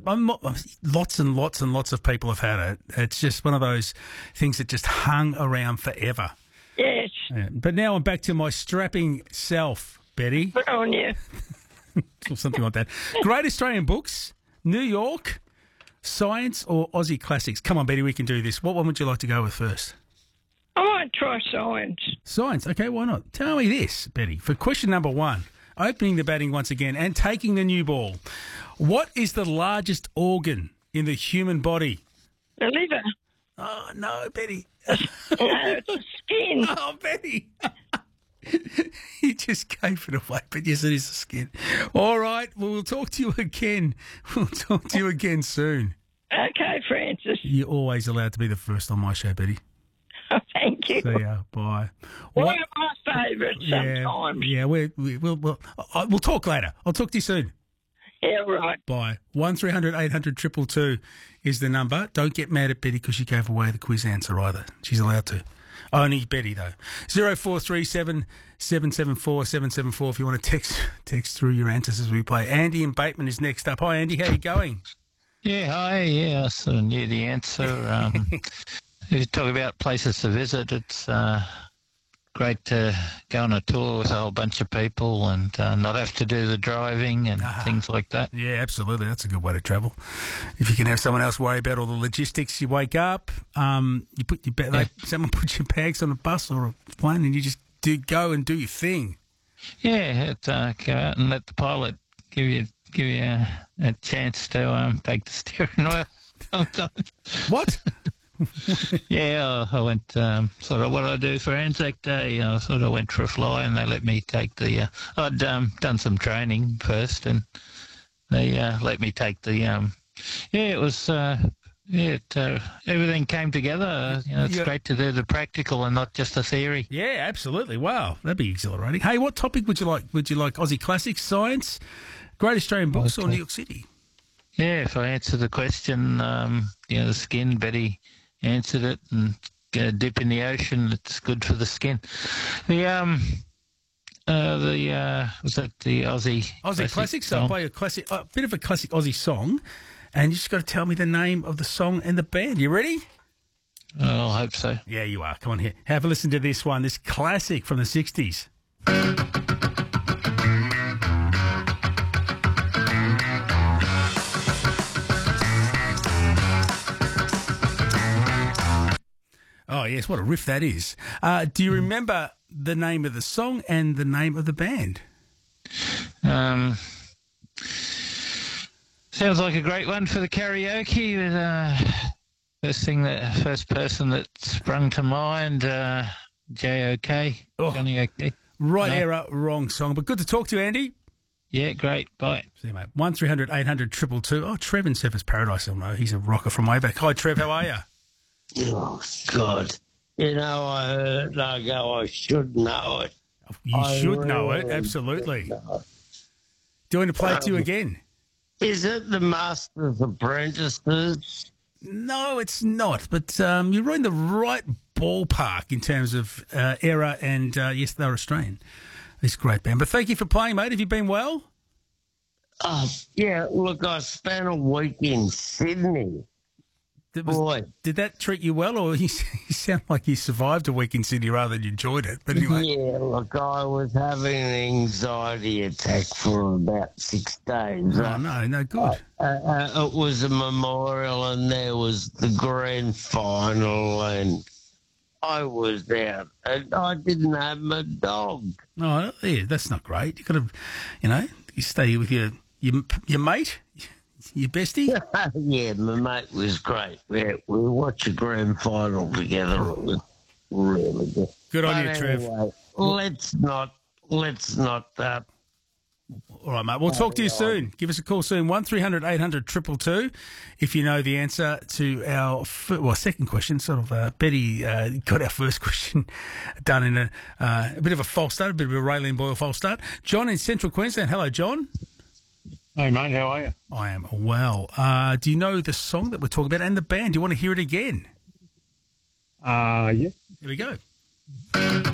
lots and lots and lots of people have had it. It's just one of those things that just hung around forever. Yes. Yeah. But now I'm back to my strapping self, Betty. Good on you. Or something like that. Great Australian books, New York, science or Aussie classics. Come on, Betty, we can do this. What one would you like to go with first? I might try science. Science. Okay, why not? Tell me this, Betty. For question number 1, opening the batting once again and taking the new ball. What is the largest organ in the human body? The liver. Oh, no, Betty. No, it's the skin. Oh, Betty. You just gave it away, but yes, it is the skin. All right, well, we'll talk to you again. We'll talk to you again soon. Okay, Francis. You're always allowed to be the first on my show, Betty. Oh, thank you. See ya. Bye. One of my favourites sometimes. Yeah, we'll talk later. I'll talk to you soon. Yeah, right. Bye. 1300 800 222 is the number. Don't get mad at Betty because she gave away the quiz answer either. She's allowed to. Only Betty, though. 0437 774 774 if you want to text through your answers as we play. Andy in Bateman is next up. Hi, Andy. How you going? Yeah, hi. Yeah, I sort of knew the answer. If you talk about places to visit, it's great to go on a tour with a whole bunch of people and not have to do the driving and things like that. Yeah, absolutely. That's a good way to travel. If you can have someone else worry about all the logistics, you wake up, you put your someone puts your bags on a bus or a plane, and you just go and do your thing. Yeah, go out and let the pilot give you a chance to take the steering wheel. What? Yeah, I went sort of what I do for Anzac Day. I sort of went for a fly, and they let me take the. I'd done some training first, and they let me take the. It was. Everything came together. It's great to do the practical and not just the theory. Yeah, absolutely. Wow, that'd be exhilarating. Hey, what topic would you like? Would you like Aussie classics, science, Great Australian books, or New York City? Yeah, if I answer the question, the skin, Betty answered it, and get a dip in the ocean, it's good for the skin. Was that the Aussie classics? I'll play a bit of a classic Aussie song, and you just got to tell me the name of the song and the band. You ready? Oh, I hope so. Yeah, you are. Come on here. Have a listen to this one, this classic from the 60s. Oh, yes, what a riff that is. Do you remember the name of the song and the name of the band? Sounds like a great one for the karaoke. First person that sprung to mind, J.O.K., Johnny O.K. Right era, wrong song. But good to talk to you, Andy. Yeah, great. Bye. See you, mate. 1300 800 222. Oh, Trev in Surfers Paradise, I'll know. He's a rocker from way back. Hi, Trev, how are you? Oh, God. I heard I go, I should know it. You should know it, absolutely. Do you want to play it to you again? Is it the Master's Apprentices? No, it's not. But you're in the right ballpark in terms of era, and yes, they're Australian. It's a great band. But thank you for playing, mate. Have you been well? Yeah, look, I spent a week in Sydney. Did that treat you well, or you sound like you survived a week in Sydney rather than you enjoyed it? But anyway. Yeah, look, I was having an anxiety attack for about 6 days. Oh, no, good. It was a memorial, and there was the grand final, and I was out, and I didn't have my dog. Oh, yeah, that's not great. You got to, you stay with your mate. Your bestie? Yeah, my mate was great. We watched the grand final together. It was really good. Good on you, Trev. Anyway, let's not. All right, mate. We'll talk to you soon. Give us a call soon. 1300 800 222 if you know the answer to our second question. Sort of Betty got our first question done in a bit of a false start, a bit of a Raylene Boyle false start. John in Central Queensland. Hello, John. Hey, mate, how are you? I am well. Do you know the song that we're talking about and the band? Do you want to hear it again? Yeah. Here we go.